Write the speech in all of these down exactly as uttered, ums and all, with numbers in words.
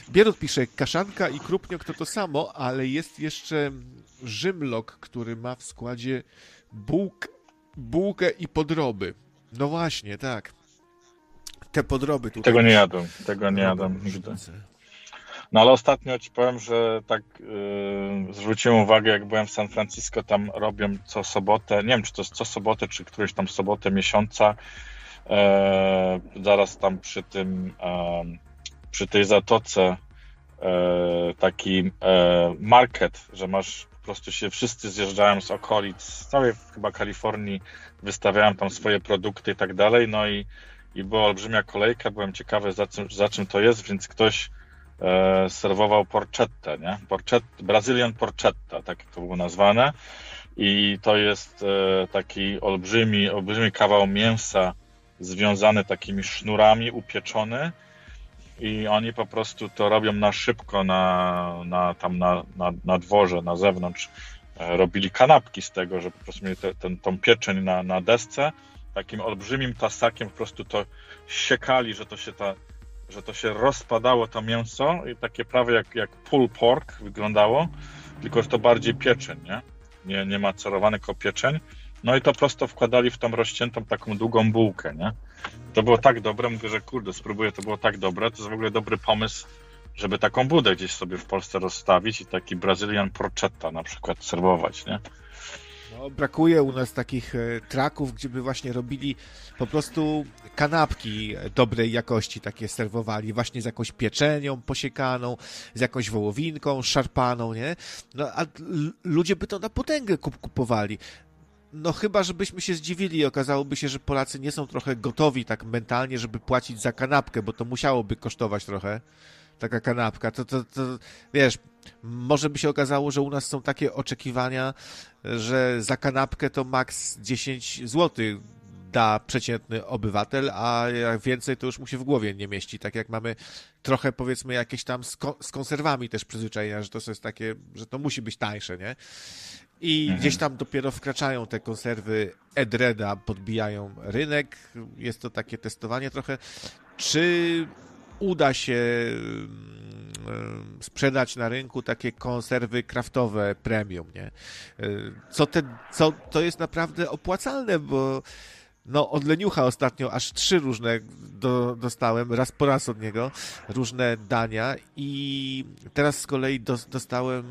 Bierut pisze, kaszanka i krupniok to to samo, ale jest jeszcze Rzymlok, który ma w składzie bułk, bułkę i podroby. No właśnie, tak. Te podroby tutaj. Tego nie jadłem, tego nie jadłem nigdy. No ale ostatnio ci powiem, że tak yy, zwróciłem uwagę, jak byłem w San Francisco, tam robią co sobotę, nie wiem czy to jest co sobotę, czy którąś tam sobotę miesiąca, e, zaraz tam przy tym, e, przy tej zatoce e, taki e, market, że masz, po prostu się wszyscy zjeżdżają z okolic, z całej chyba Kalifornii, wystawiają tam swoje produkty i tak dalej, no i, i była olbrzymia kolejka, byłem ciekawy za czym, za czym to jest, więc ktoś e, serwował porchettę, nie? Porchetta, Brazilian porchetta, tak to było nazwane. I to jest e, taki olbrzymi, olbrzymi kawał mięsa związany takimi sznurami, upieczony i oni po prostu to robią na szybko na, na, tam na, na, na dworze, na zewnątrz. E, robili kanapki z tego, że po prostu mieli te, ten, tą pieczeń na, na desce, takim olbrzymim tasakiem po prostu to siekali, że to się ta, że to się rozpadało to mięso i takie prawie jak, jak pulled pork wyglądało, tylko że to bardziej pieczeń, nie? Nie, nie macerowane, tylko pieczeń. No i to prosto wkładali w tą rozciętą taką długą bułkę, nie? To było tak dobre, mówię, że kurde, spróbuję, to było tak dobre, to jest w ogóle dobry pomysł, żeby taką budę gdzieś sobie w Polsce rozstawić i taki Brazilian porchetta na przykład serwować, nie? No, brakuje u nas takich e, traków, gdzie by właśnie robili po prostu kanapki dobrej jakości, takie serwowali, właśnie z jakąś pieczenią posiekaną, z jakąś wołowinką szarpaną, nie? No, a l- ludzie by to na potęgę kup- kupowali. No chyba, żebyśmy się zdziwili i okazałoby się, że Polacy nie są trochę gotowi tak mentalnie, żeby płacić za kanapkę, bo to musiałoby kosztować trochę, taka kanapka. To, to, to wiesz, może by się okazało, że u nas są takie oczekiwania, że za kanapkę to maks dziesięć złotych da przeciętny obywatel, a jak więcej to już mu się w głowie nie mieści. Tak jak mamy trochę, powiedzmy, jakieś tam z, ko- z konserwami też przyzwyczajenia, że to jest takie, że to musi być tańsze, nie? I mhm. gdzieś tam dopiero wkraczają te konserwy Edreda, podbijają rynek. Jest to takie testowanie trochę. Czy uda się sprzedać na rynku takie konserwy kraftowe premium, nie? Co, te, co to jest naprawdę opłacalne, bo no od Leniucha ostatnio aż trzy różne do, dostałem, raz po raz od niego, różne dania i teraz z kolei do, dostałem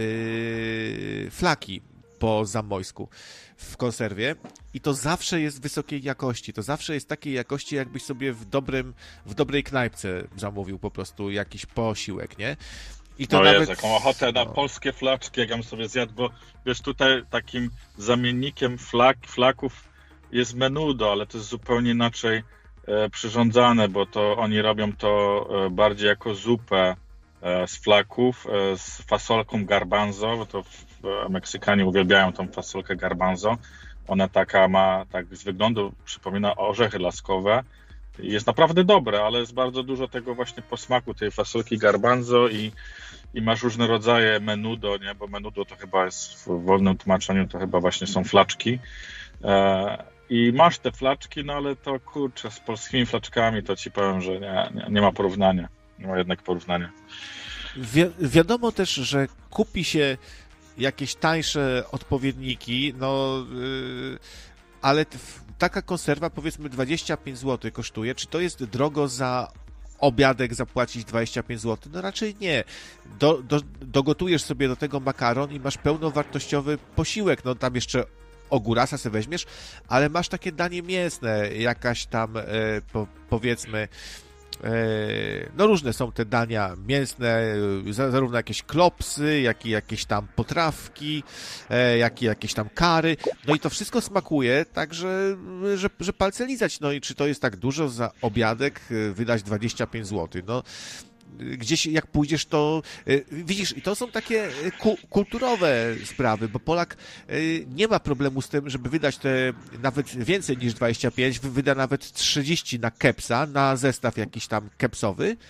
yy, flaki po zamojsku w konserwie i to zawsze jest wysokiej jakości, to zawsze jest takiej jakości, jakbyś sobie w dobrym, w dobrej knajpce zamówił po prostu jakiś posiłek, nie? I to no nawet... jest, jaką ochotę na no. polskie flaczki, jak ja bym sobie zjadł, bo wiesz, tutaj takim zamiennikiem flak, flaków jest menudo, ale to jest zupełnie inaczej e, przyrządzane, bo to oni robią to e, bardziej jako zupę e, z flaków, e, z fasolką garbanzo, bo to w, Meksykanie uwielbiają tą fasolkę garbanzo. Ona taka ma, tak z wyglądu przypomina orzechy laskowe. Jest naprawdę dobre, ale jest bardzo dużo tego właśnie posmaku tej fasolki garbanzo i, i masz różne rodzaje menudo, nie? Bo menudo to chyba jest w wolnym tłumaczeniu, to chyba właśnie są flaczki. E, I masz te flaczki, no ale to kurczę, z polskimi flaczkami to ci powiem, że nie, nie, nie ma porównania. Nie ma jednak porównania. Wi- wiadomo też, że kupi się jakieś tańsze odpowiedniki, no yy, ale t- taka konserwa powiedzmy dwadzieścia pięć złotych kosztuje. Czy to jest drogo za obiadek zapłacić dwadzieścia pięć złotych? No raczej nie. Do, do, dogotujesz sobie do tego makaron i masz pełnowartościowy posiłek. No tam jeszcze ogórasa sobie weźmiesz, ale masz takie danie mięsne, jakaś tam e, po, powiedzmy e, no różne są te dania mięsne, zarówno jakieś klopsy, jak i jakieś tam potrawki, e, jak i jakieś tam kary, no i to wszystko smakuje tak, że, że, że palce lizać. No i czy to jest tak dużo za obiadek wydać dwadzieścia pięć złotych? No gdzieś jak pójdziesz, to widzisz, i to są takie ku, kulturowe sprawy, bo Polak nie ma problemu z tym, żeby wydać te nawet więcej niż dwadzieścia pięć, wyda nawet trzydzieści na kepsa, na zestaw jakiś tam kepsowy,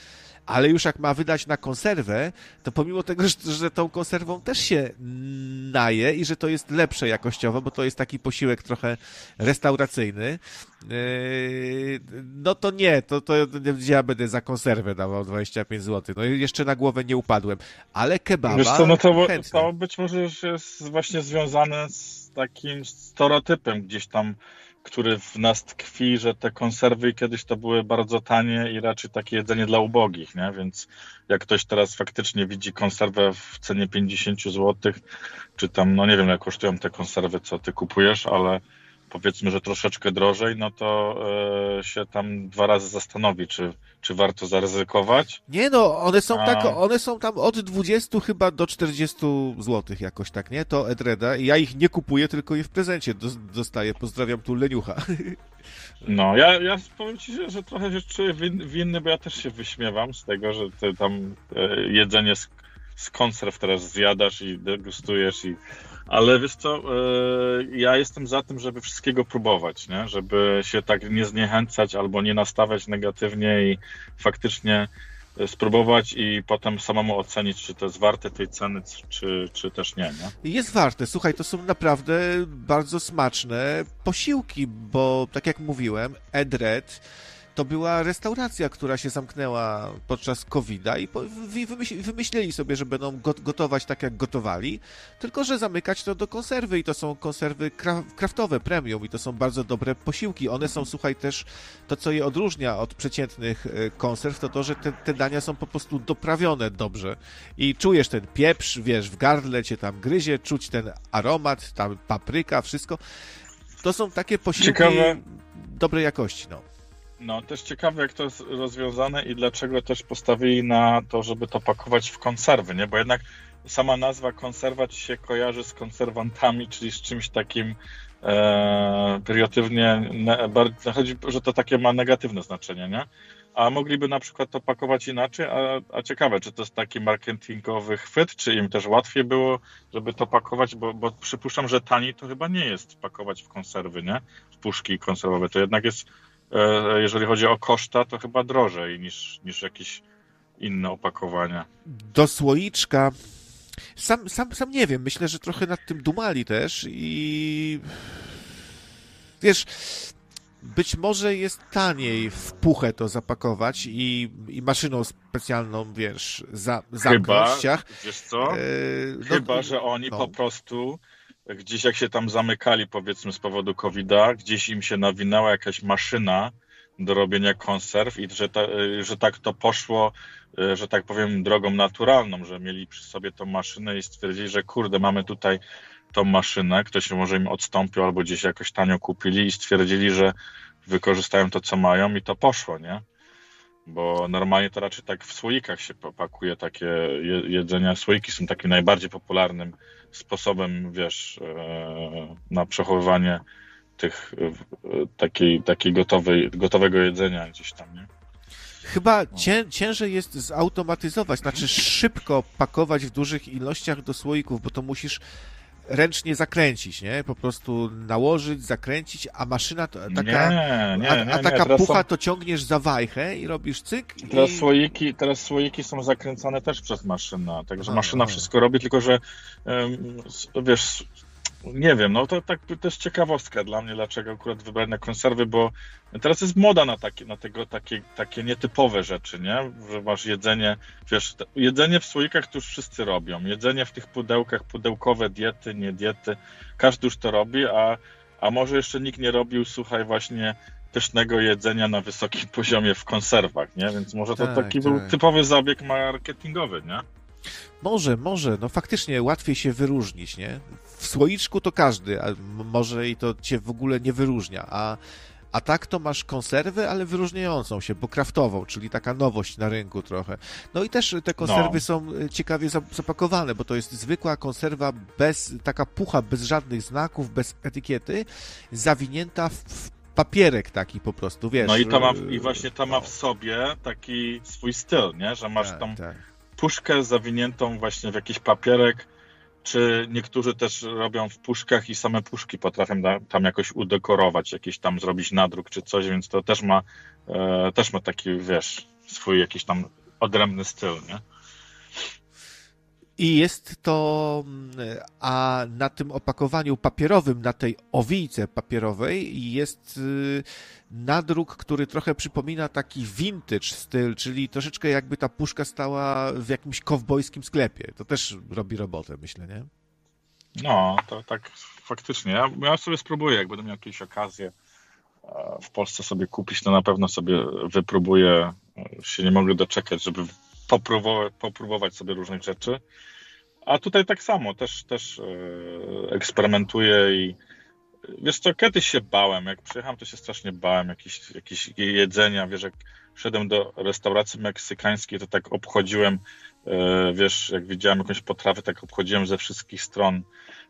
ale już jak ma wydać na konserwę, to pomimo tego, że, że tą konserwą też się naje i że to jest lepsze jakościowo, bo to jest taki posiłek trochę restauracyjny, yy, no to nie, to, to ja będę za konserwę dawał dwadzieścia pięć złotych. No i jeszcze na głowę nie upadłem, ale kebaba Wiesz co, no to, chętnie. to być może już jest właśnie związane z takim stereotypem gdzieś tam, który w nas tkwi, że te konserwy kiedyś to były bardzo tanie i raczej takie jedzenie dla ubogich, nie? Więc jak ktoś teraz faktycznie widzi konserwę w cenie pięćdziesiąt złotych, czy tam, no nie wiem, jak kosztują te konserwy, co ty kupujesz, ale powiedzmy, że troszeczkę drożej, no to e, się tam dwa razy zastanowi, czy, czy warto zaryzykować. Nie no, one są A... tak, one są tam od dwudziestu chyba do czterdziestu złotych jakoś tak, nie? To Edreda. I ja ich nie kupuję, tylko je w prezencie dostaję. Pozdrawiam tu Leniucha. No, ja, ja powiem ci, że, że trochę się czuję win, winny, bo ja też się wyśmiewam z tego, że ty tam e, jedzenie z, z konserw teraz zjadasz i degustujesz i ale wiesz co, ja jestem za tym, żeby wszystkiego próbować, nie? Żeby się tak nie zniechęcać albo nie nastawiać negatywnie i faktycznie spróbować i potem samemu ocenić, czy to jest warte tej ceny, czy, czy też nie, nie? Jest warte. Słuchaj, to są naprawdę bardzo smaczne posiłki, bo tak jak mówiłem, Edred to była restauracja, która się zamknęła podczas kowida i wymyśleli sobie, że będą gotować tak, jak gotowali, tylko że zamykać to do konserwy i to są konserwy kraftowe, premium i to są bardzo dobre posiłki. One są, słuchaj, też to, co je odróżnia od przeciętnych konserw, to to, że te, te dania są po prostu doprawione dobrze i czujesz ten pieprz, wiesz, w gardle cię tam gryzie, czuć ten aromat, tam papryka, wszystko. To są takie posiłki Ciekawe. dobrej jakości, no. No, też ciekawe, jak to jest rozwiązane i dlaczego też postawili na to, żeby to pakować w konserwy, nie? Bo jednak sama nazwa konserwa ci się kojarzy z konserwantami, czyli z czymś takim e, periodywnie, ne, bardzo, chodzi, że to takie ma negatywne znaczenie, nie? A mogliby na przykład to pakować inaczej, a, a ciekawe, czy to jest taki marketingowy chwyt, czy im też łatwiej było, żeby to pakować, bo, bo przypuszczam, że taniej to chyba nie jest pakować w konserwy, nie? W puszki konserwowe, to jednak jest jeżeli chodzi o koszta, to chyba drożej niż, niż jakieś inne opakowania. Do słoiczka sam, sam, sam nie wiem, myślę, że trochę nad tym dumali też i wiesz, być może jest taniej w puchę to zapakować i, i maszyną specjalną, wiesz, za, zamknąć. Chyba, wiesz co? E, no, Chyba, że oni no. po prostu gdzieś jak się tam zamykali, powiedzmy, z powodu kowida, gdzieś im się nawinęła jakaś maszyna do robienia konserw i że, ta, że tak to poszło, że tak powiem, drogą naturalną, że mieli przy sobie tą maszynę i stwierdzili, że kurde, mamy tutaj tą maszynę, ktoś może im odstąpił albo gdzieś jakoś tanio kupili i stwierdzili, że wykorzystają to, co mają i to poszło, nie? Bo normalnie to raczej tak w słoikach się pakuje takie jedzenia. Słoiki są takim najbardziej popularnym sposobem, wiesz, na przechowywanie tych takiej, takiej gotowej, gotowego jedzenia gdzieś tam, nie? Chyba cię, ciężej jest zautomatyzować, znaczy szybko pakować w dużych ilościach do słoików, bo to musisz ręcznie zakręcić, nie? Po prostu nałożyć, zakręcić, a maszyna to, taka, nie, nie, a, nie, a taka nie. pucha są... to ciągniesz za wajchę i robisz cyk. Teraz, i... słoiki, teraz słoiki są zakręcane też przez maszynę, także a, maszyna a. wszystko robi, tylko że um, wiesz, nie wiem, no to tak to jest ciekawostka dla mnie, dlaczego akurat wybrać na konserwy, bo teraz jest moda na takie, na tego, takie, takie nietypowe rzeczy, nie? Że masz jedzenie, wiesz, jedzenie w słoikach to już wszyscy robią, jedzenie w tych pudełkach, pudełkowe diety, nie diety, każdy już to robi, a, a może jeszcze nikt nie robił, słuchaj, właśnie pysznego jedzenia na wysokim poziomie w konserwach, nie? Więc może to tak, taki tak. był typowy zabieg marketingowy, nie? Może, może, no faktycznie łatwiej się wyróżnić, nie? W słoiczku to każdy, a może i to cię w ogóle nie wyróżnia, a, a tak to masz konserwę, ale wyróżniającą się, bo kraftową, czyli taka nowość na rynku trochę. No i też te konserwy no. są ciekawie zapakowane, bo to jest zwykła konserwa bez, taka pucha, bez żadnych znaków, bez etykiety, zawinięta w, w papierek taki po prostu, wiesz. No i to ma, i właśnie to ma w sobie taki swój styl, nie? Że masz tak, tam tak. puszkę zawiniętą właśnie w jakiś papierek, czy niektórzy też robią w puszkach i same puszki potrafią da, tam jakoś udekorować, jakiś tam zrobić nadruk czy coś, więc to też ma, e, też ma taki, wiesz, swój jakiś tam odrębny styl, nie? I jest to, a na tym opakowaniu papierowym, na tej owijce papierowej jest nadruk, który trochę przypomina taki vintage styl, czyli troszeczkę jakby ta puszka stała w jakimś kowbojskim sklepie. To też robi robotę, myślę, nie? No, to tak faktycznie. Ja, ja sobie spróbuję, jak będę miał jakieś okazje w Polsce sobie kupić, to na pewno sobie wypróbuję. Się nie mogę doczekać, żeby popróbować, popróbować sobie różnych rzeczy. A tutaj tak samo, też, też eksperymentuję i wiesz co, kiedyś się bałem, jak przyjechałem, to się strasznie bałem jakieś, jakieś jedzenia, wiesz, jak szedłem do restauracji meksykańskiej, to tak obchodziłem, wiesz, jak widziałem jakąś potrawę, tak obchodziłem ze wszystkich stron,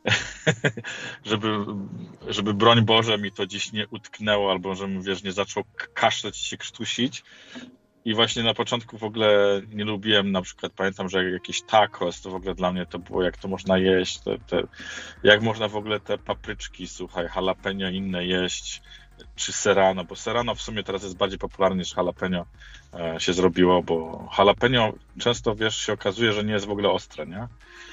żeby, żeby broń Boże mi to gdzieś nie utknęło, albo żebym, wiesz, nie zaczął kaszleć się, krztusić. I właśnie na początku w ogóle nie lubiłem, na przykład pamiętam, że jakieś tacos, to w ogóle dla mnie to było, jak to można jeść, te, te, jak można w ogóle te papryczki, słuchaj, jalapeno inne jeść, czy serrano, bo serrano w sumie teraz jest bardziej popularne niż jalapeno e, się zrobiło, bo jalapeno często, wiesz, się okazuje, że nie jest w ogóle ostre, nie?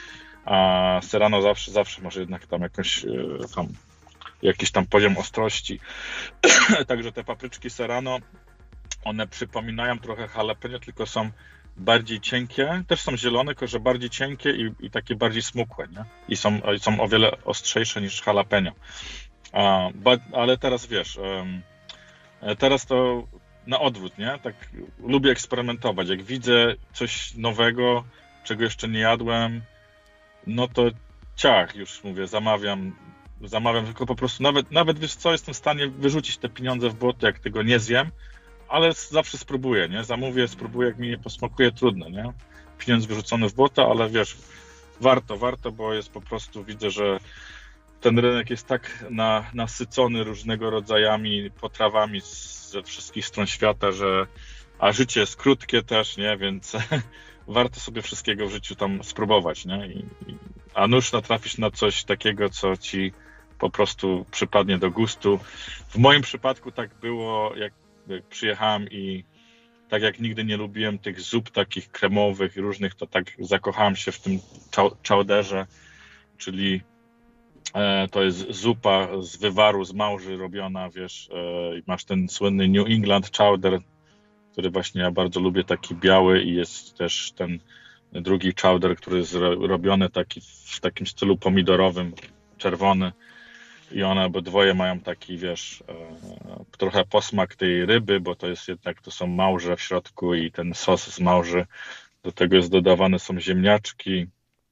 A serrano zawsze, zawsze może jednak tam jakąś, e, tam, jakiś tam poziom ostrości. Także te papryczki serrano, one przypominają trochę jalapeno, tylko są bardziej cienkie. Też są zielone, tylko że bardziej cienkie i, i takie bardziej smukłe, nie? I są, są o wiele ostrzejsze niż jalapeno. A, but, ale teraz wiesz, um, teraz to na odwrót, nie? Tak lubię eksperymentować. Jak widzę coś nowego, czego jeszcze nie jadłem, no to ciach, już mówię, zamawiam, zamawiam, tylko po prostu nawet, nawet wiesz co, jestem w stanie wyrzucić te pieniądze w błoto, jak tego nie zjem, ale zawsze spróbuję, nie? Zamówię, spróbuję, jak mi nie posmakuje, trudno, nie? Pieniądz wyrzucony w błoto, ale wiesz, warto, warto, bo jest po prostu, widzę, że ten rynek jest tak na, nasycony różnego rodzajami potrawami ze wszystkich stron świata, że a życie jest krótkie też, nie? Więc warto sobie wszystkiego w życiu tam spróbować, nie? I, i, a nuż natrafisz na coś takiego, co ci po prostu przypadnie do gustu. W moim przypadku tak było, jak jak przyjechałem i tak jak nigdy nie lubiłem tych zup takich kremowych i różnych, to tak zakochałem się w tym chowderze, czyli e, to jest zupa z wywaru z małży robiona, wiesz, e, masz ten słynny New England chowder, który właśnie ja bardzo lubię, taki biały, i jest też ten drugi chowder, który jest robiony taki w takim stylu pomidorowym, czerwony. I one obydwoje mają taki, wiesz, e, trochę posmak tej ryby, bo to jest jednak, to są małże w środku i ten sos z małży. Do tego jest dodawane są ziemniaczki,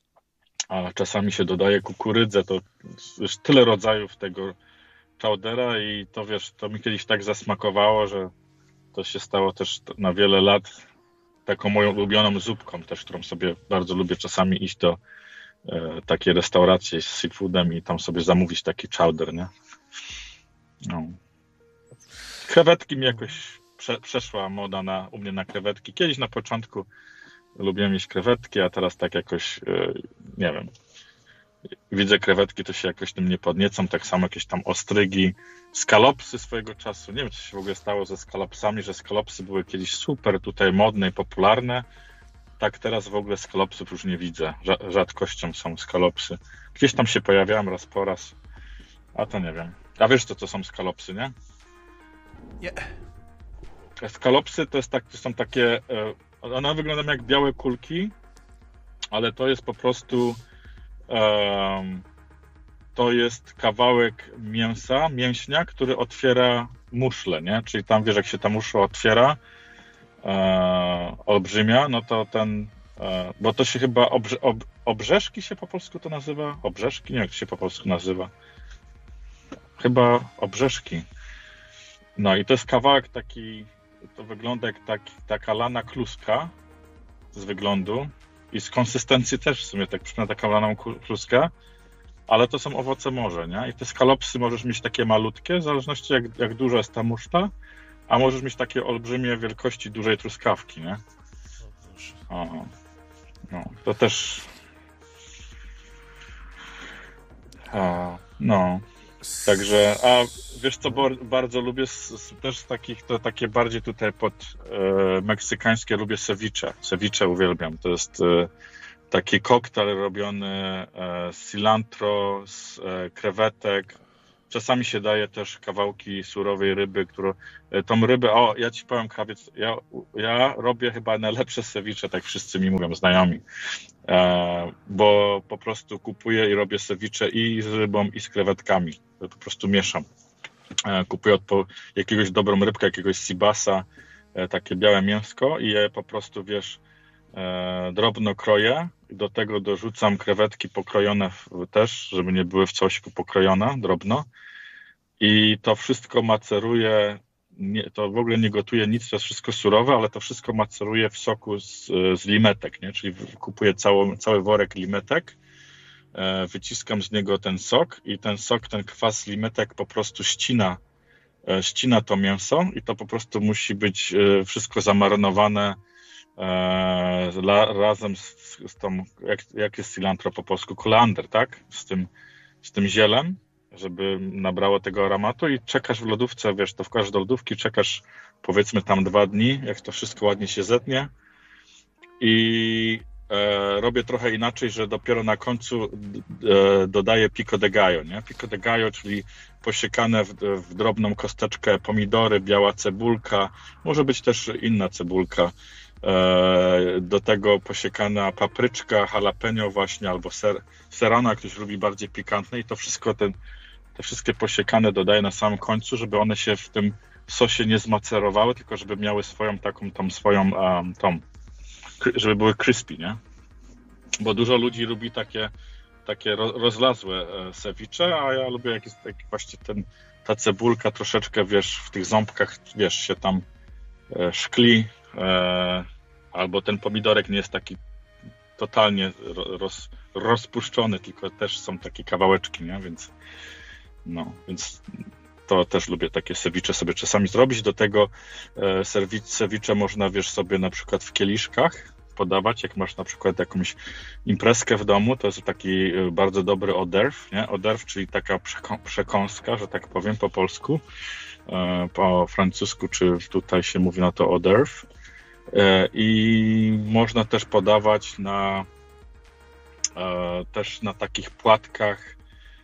a czasami się dodaje kukurydzę. To jest tyle rodzajów tego chowdera i to, wiesz, to mi kiedyś tak zasmakowało, że to się stało też na wiele lat taką moją ulubioną zupką też, którą sobie bardzo lubię czasami iść do takie restauracje z seafoodem i tam sobie zamówić taki chowder, nie? No. Krewetki mi jakoś prze, przeszła moda na, u mnie na krewetki. Kiedyś na początku lubiłem jeść krewetki, a teraz tak jakoś, nie wiem, widzę krewetki, to się jakoś tym nie podniecam, tak samo jakieś tam ostrygi, skalopsy swojego czasu. Nie wiem, co się w ogóle stało ze skalopsami, że skalopsy były kiedyś super tutaj modne i popularne. Tak teraz w ogóle skalopsów już nie widzę. Rzadkością są skalopsy. Gdzieś tam się pojawiałem raz po raz, a to nie wiem. A wiesz, co to są skalopsy, nie? Nie. Skalopsy to, jest tak, to są takie, one wyglądają jak białe kulki, ale to jest po prostu um, to jest kawałek mięsa, mięśnia, który otwiera muszlę, nie? Czyli tam, wiesz, jak się ta muszla otwiera, E, olbrzymia, no to ten, e, bo to się chyba obrze, ob, obrzeżki się po polsku to nazywa? Obrzeżki? Nie wiem, jak się po polsku nazywa. Chyba obrzeżki. No i to jest kawałek taki, to wygląda jak taki, taka lana kluska z wyglądu i z konsystencji też w sumie tak przypomina taką laną kluskę, ale to są owoce morza, nie? I te skalopsy możesz mieć takie malutkie, w zależności jak, jak duża jest ta muszla, a możesz mieć takie olbrzymie wielkości dużej truskawki, nie? O, no, to też... O, no. Także, a wiesz co, bo bardzo lubię z, z, też z takich, to takie bardziej tutaj pod e, meksykańskie, lubię ceviche. Ceviche uwielbiam. To jest e, taki koktajl robiony e, z cilantro, z e, krewetek. Czasami się daje też kawałki surowej ryby, którą, e, tą rybę, o, ja ci powiem, krawiec, ja, ja robię chyba najlepsze ceviche, tak wszyscy mi mówią, znajomi. E, bo po prostu kupuję i robię ceviche i z rybą, i z krewetkami. Po prostu mieszam. E, kupuję od po, jakiegoś dobrą rybkę, jakiegoś sibasa, e, takie białe mięsko i je po prostu, wiesz, e, drobno kroję. Do tego dorzucam krewetki pokrojone w, też, żeby nie były w całości pokrojone drobno. I to wszystko maceruję. Nie, to w ogóle nie gotuję nic, to jest wszystko surowe, ale to wszystko maceruję w soku z, z limetek, nie? Czyli kupuję całą, cały worek limetek, e, wyciskam z niego ten sok i ten sok, ten kwas limetek po prostu ścina, e, ścina to mięso i to po prostu musi być e, wszystko zamarynowane e, la, razem z, z tą, jak, jak jest cilantro po polsku, kolander, tak? Z tym, z tym zielem, żeby nabrało tego aromatu i czekasz w lodówce, wiesz, to wkładasz do lodówki, czekasz powiedzmy tam dwa dni, jak to wszystko ładnie się zetnie i e, robię trochę inaczej, że dopiero na końcu e, dodaję pico de gallo, nie? Pico de gallo, czyli posiekane w, w drobną kosteczkę pomidory, biała cebulka, może być też inna cebulka, e, do tego posiekana papryczka, jalapeno właśnie, albo ser, serrano, jak ktoś lubi bardziej pikantne i to wszystko ten te wszystkie posiekane dodaję na samym końcu, żeby one się w tym sosie nie zmacerowały, tylko żeby miały swoją taką, tą swoją, um, tą, żeby były crispy, nie? Bo dużo ludzi lubi takie, takie rozlazłe ceviche, a ja lubię jak jest taki właśnie ten, ta cebulka troszeczkę, wiesz, w tych ząbkach, wiesz, się tam e, szkli, e, albo ten pomidorek nie jest taki totalnie roz, rozpuszczony, tylko też są takie kawałeczki, nie? Więc no, więc to też lubię takie ceviche sobie czasami zrobić. Do tego e, ceviche można, wiesz, sobie na przykład w kieliszkach podawać, jak masz na przykład jakąś imprezkę w domu, to jest taki bardzo dobry hors d'oeuvre, nie? Hors d'oeuvre, czyli taka przekąska, przekąska, że tak powiem po polsku, e, po francusku, czy tutaj się mówi na to hors d'oeuvre. E, I można też podawać na e, też na takich płatkach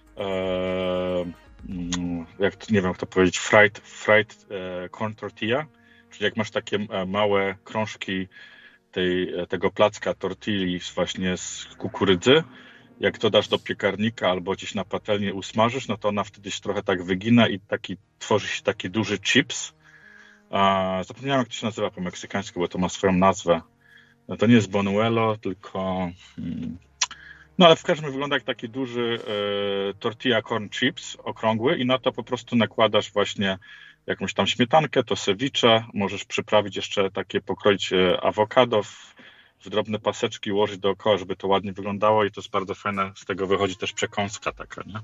jak nie wiem jak to powiedzieć, fried, fried corn tortilla, czyli jak masz takie małe krążki tej, tego placka tortilli właśnie z kukurydzy, jak to dasz do piekarnika albo gdzieś na patelnię usmażysz, no to ona wtedy się trochę tak wygina i taki, tworzy się taki duży chips. A, zapomniałem jak to się nazywa po meksykańsku, bo to ma swoją nazwę. No to nie jest bonuelo, tylko... Hmm, no ale w każdym razie wygląda jak taki duży e, tortilla corn chips, okrągły i na to po prostu nakładasz właśnie jakąś tam śmietankę, to ceviche, możesz przyprawić jeszcze takie, pokroić awokado w, w drobne paseczki, ułożyć dookoła, żeby to ładnie wyglądało i to jest bardzo fajne, z tego wychodzi też przekąska taka, nie?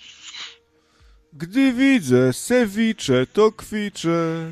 Gdy widzę ceviche, to kwiczę.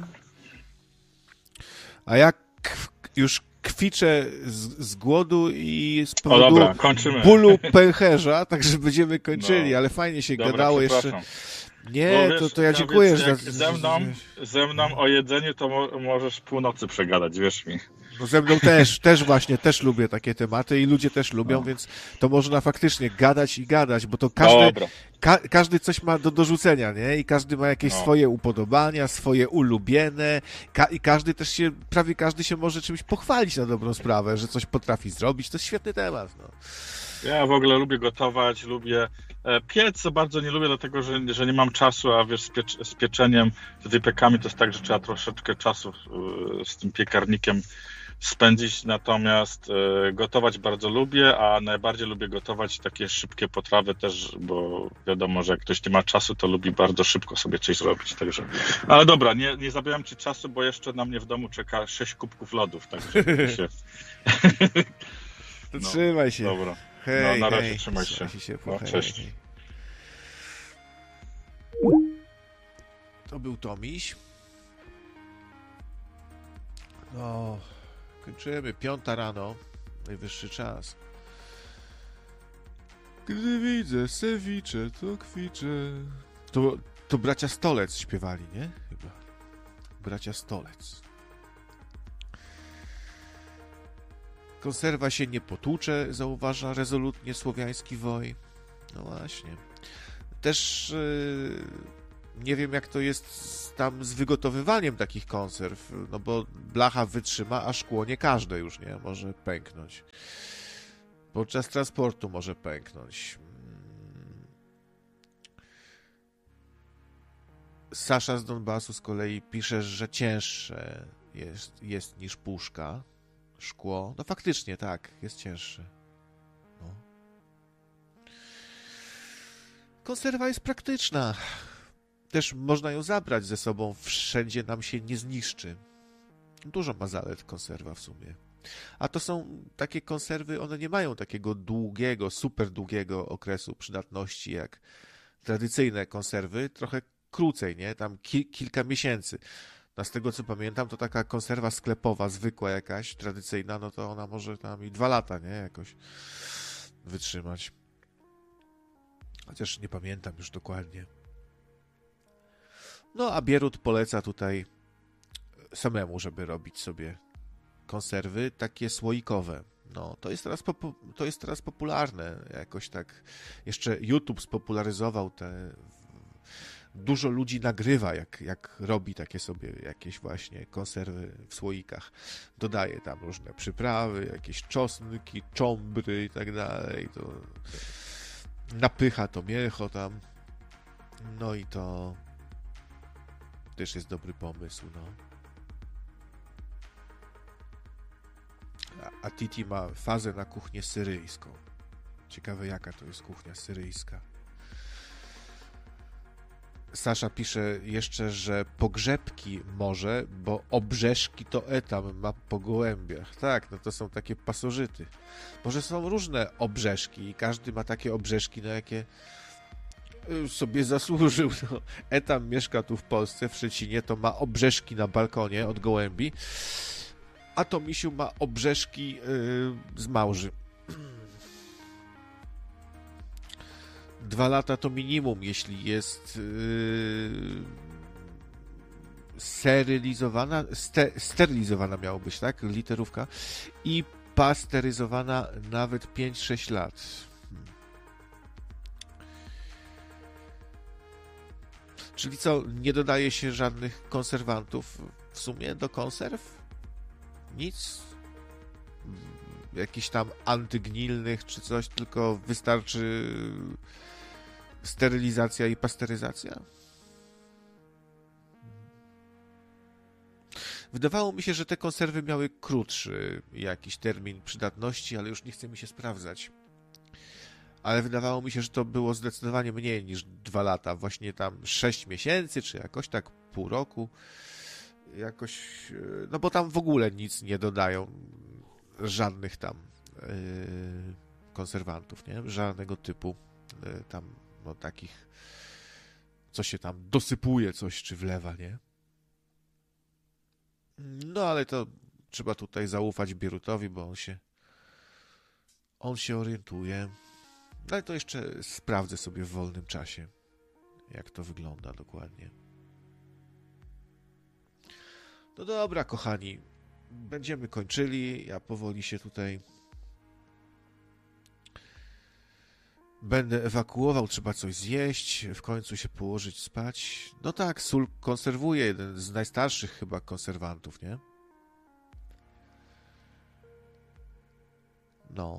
A jak już kwiczę z, z głodu i z powodu o, dobra, kończymy. bólu pęcherza, także będziemy kończyli, no. Ale fajnie się Dobra, gadało jeszcze. Nie, wiesz, to, to ja dziękuję. Wiesz, że jak ze mną, ze mną o jedzeniu to mo- możesz północy przegadać, wierz mi. No ze mną też, też właśnie, też lubię takie tematy i ludzie też lubią, no. Więc to można faktycznie gadać i gadać, bo to każdy, ka- każdy coś ma do dorzucenia, nie? I każdy ma jakieś no. swoje upodobania, swoje ulubione ka- i każdy też się, prawie każdy się może czymś pochwalić na dobrą sprawę, że coś potrafi zrobić. To jest świetny temat, no. Ja w ogóle lubię gotować, lubię piec, za bardzo nie lubię, dlatego że, że nie mam czasu, a wiesz, z, piecz- z pieczeniem, z wypiekami to jest tak, że trzeba troszeczkę czasu z tym piekarnikiem spędzić, natomiast e, gotować bardzo lubię, a najbardziej lubię gotować takie szybkie potrawy też, bo wiadomo, że jak ktoś nie ma czasu, to lubi bardzo szybko sobie coś zrobić, także... Ale dobra, nie, nie zabieram ci czasu, bo jeszcze na mnie w domu czeka sześć kubków lodów, także się... To no, trzymaj się. Dobra. Hej, no, na razie hej. trzymaj się. się no, hej, cześć. Hej. To był Tomiś. No, kończymy. Piąta rano. Najwyższy czas. Gdy widzę ceviche, to kwiczę. To, to bracia Stolec śpiewali, nie? Chyba. Bracia Stolec. Konserwa się nie potłucze, zauważa rezolutnie słowiański woj. No właśnie. Też yy, nie wiem, jak to jest z, tam z wygotowywaniem takich konserw, no bo blacha wytrzyma, a szkło nie każde już, nie? Może pęknąć. Podczas transportu może pęknąć. Sasza z Donbasu z kolei pisze, że cięższe jest, jest niż puszka. Szkło. No faktycznie, tak, jest cięższe. No. Konserwa jest praktyczna. Też można ją zabrać ze sobą. Wszędzie nam się nie zniszczy. Dużo ma zalet konserwa w sumie. A to są takie konserwy, one nie mają takiego długiego, super długiego okresu przydatności jak tradycyjne konserwy. Trochę krócej, nie? Tam ki- kilka miesięcy. No z tego co pamiętam, to taka konserwa sklepowa, zwykła jakaś, tradycyjna, no to ona może tam i dwa lata, nie? Jakoś wytrzymać. Chociaż nie pamiętam już dokładnie. No a Bierut poleca tutaj samemu, żeby robić sobie konserwy takie słoikowe. No, to jest teraz, popu- to jest teraz popularne. Jakoś tak jeszcze YouTube spopularyzował te... Dużo ludzi nagrywa, jak, jak robi takie sobie jakieś właśnie konserwy w słoikach. Dodaje tam różne przyprawy, jakieś czosnki, czombry i tak dalej. To napycha to mięcho tam. No i to też jest dobry pomysł, no. A, a Titi ma fazę na kuchnię syryjską. Ciekawe, jaka to jest kuchnia syryjska. Sasza pisze jeszcze, że pogrzebki może, bo obrzeżki to etam ma po gołębiach. Tak, no to są takie pasożyty. Może są różne obrzeżki i każdy ma takie obrzeżki, na jakie sobie zasłużył. No, etam mieszka tu w Polsce, w Szczecinie, to ma obrzeżki na balkonie od gołębi, a to misiu ma obrzeżki yy, z małży. Dwa lata to minimum, jeśli jest yy, serylizowana, ste, sterylizowana miało być, tak? Literówka. I pasteryzowana nawet pięć sześć lat. Hmm. Czyli co, nie dodaje się żadnych konserwantów w sumie do konserw? Nic? Jakichś tam antygnilnych czy coś, tylko wystarczy sterylizacja i pasteryzacja? Wydawało mi się, że te konserwy miały krótszy jakiś termin przydatności, ale już nie chce mi się sprawdzać. Ale wydawało mi się, że to było zdecydowanie mniej niż dwa lata. Właśnie tam sześć miesięcy, czy jakoś tak pół roku. Jakoś, no bo tam w ogóle nic nie dodają. Żadnych tam yy, konserwantów, nie? Żadnego typu yy, tam, no takich, co się tam dosypuje coś, czy wlewa, nie? No ale to trzeba tutaj zaufać Bierutowi, bo on się on się orientuje. No ale to jeszcze sprawdzę sobie w wolnym czasie, jak to wygląda dokładnie. No dobra, kochani, będziemy kończyli. Ja powoli się tutaj będę ewakuował, trzeba coś zjeść, w końcu się położyć spać. No tak, sól konserwuje, jeden z najstarszych chyba konserwantów, nie? No.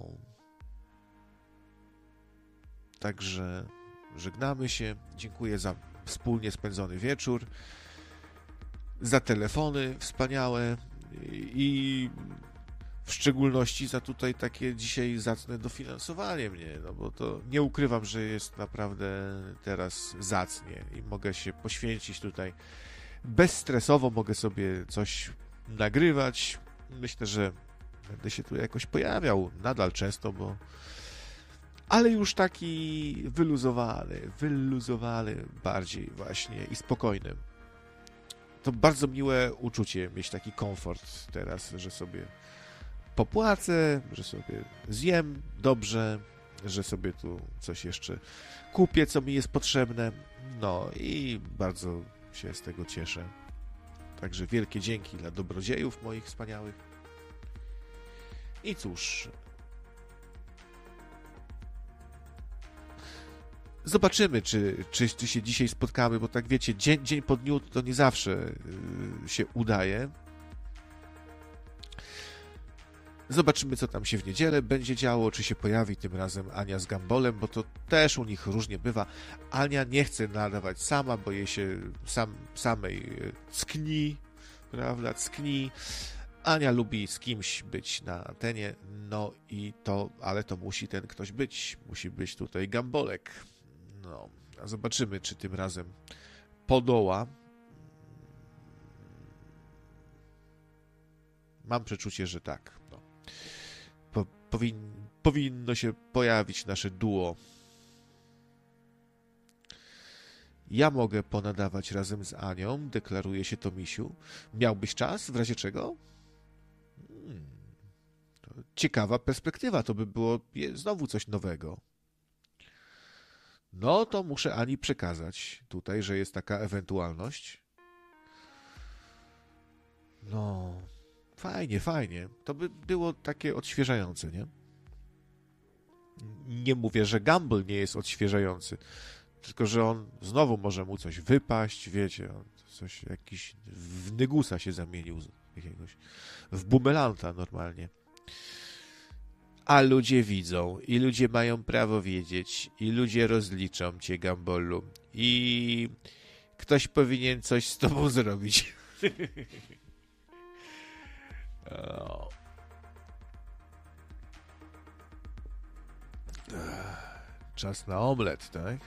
Także żegnamy się. Dziękuję za wspólnie spędzony wieczór, za telefony wspaniałe i w szczególności za tutaj takie dzisiaj zacne dofinansowanie mnie, no bo to nie ukrywam, że jest naprawdę teraz zacnie i mogę się poświęcić tutaj bezstresowo, mogę sobie coś nagrywać. Myślę, że będę się tu jakoś pojawiał nadal często, bo ale już taki wyluzowany, wyluzowany bardziej właśnie i spokojny. To bardzo miłe uczucie mieć taki komfort teraz, że sobie popłacę, że sobie zjem dobrze że sobie tu coś jeszcze kupię, co mi jest potrzebne. No i bardzo się z tego cieszę. Także wielkie dzięki dla dobrodziejów moich wspaniałych. I cóż, zobaczymy, czy, czy, czy się dzisiaj spotkamy, bo tak wiecie, dzień, dzień po dniu to nie zawsze yy, się udaje. Zobaczymy, co tam się w niedzielę będzie działo, czy się pojawi tym razem Ania z Gambolem, bo to też u nich różnie bywa. Ania nie chce nadawać sama, bo jej się sam, samej ckni, prawda, ckni. Ania lubi z kimś być na antenie, no i to, ale to musi ten ktoś być. Musi być tutaj Gambolek. No, a zobaczymy, czy tym razem podoła. Mam przeczucie, że tak. No. Po, powin, powinno się pojawić nasze duo. Ja mogę ponadawać razem z Anią, deklaruje się Tomisiu. Miałbyś czas, w razie czego? Hmm. Ciekawa perspektywa, to by było znowu coś nowego. No to muszę Ani przekazać tutaj, że jest taka ewentualność. No, fajnie, fajnie. To by było takie odświeżające, nie? Nie mówię, że Gumball nie jest odświeżający, tylko że on znowu może mu coś wypaść, wiecie, on coś jakiś w Nygusa się zamienił jakiegoś, w bumelanta normalnie. A ludzie widzą i ludzie mają prawo wiedzieć i ludzie rozliczą cię, Gumballu, i ktoś powinien coś z tobą zrobić. O. Czas na omlet, tak?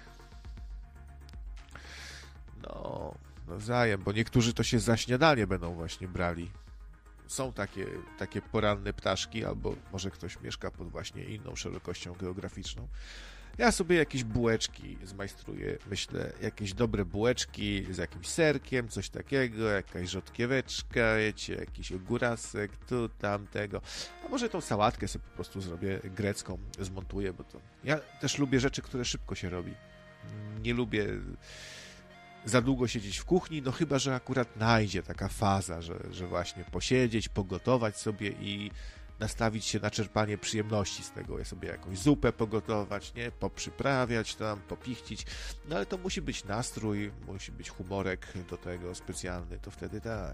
No, nawzajem, bo niektórzy to się za śniadanie będą właśnie brali. Są takie, takie poranne ptaszki, albo może ktoś mieszka pod właśnie inną szerokością geograficzną. Ja sobie jakieś bułeczki zmajstruję, myślę, jakieś dobre bułeczki z jakimś serkiem, coś takiego, jakaś rzodkieweczka, wiecie, jakiś ogórasek, tu, tamtego. A może tą sałatkę sobie po prostu zrobię grecką, zmontuję, bo to... Ja też lubię rzeczy, które szybko się robi. Nie lubię za długo siedzieć w kuchni, no chyba, że akurat najdzie taka faza, że, że właśnie posiedzieć, pogotować sobie i nastawić się na czerpanie przyjemności z tego. Ja sobie jakąś zupę pogotować, nie? Poprzyprawiać tam, popichcić. No ale to musi być nastrój, musi być humorek do tego specjalny, to wtedy tak.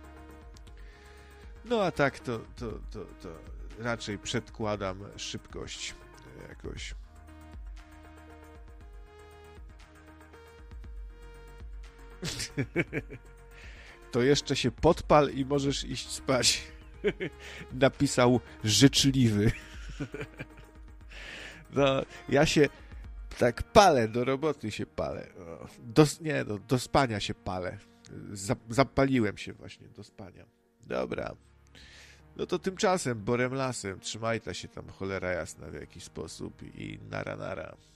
No a tak to, to, to, to raczej przedkładam szybkość jakoś. To jeszcze się podpal i możesz iść spać. Napisał życzliwy. No, ja się tak palę, do roboty się palę. Do, nie, no, do spania się palę. Zapaliłem się właśnie do spania. Dobra. No to tymczasem, borem lasem, trzymajta się tam, cholera jasna, w jakiś sposób i nara nara.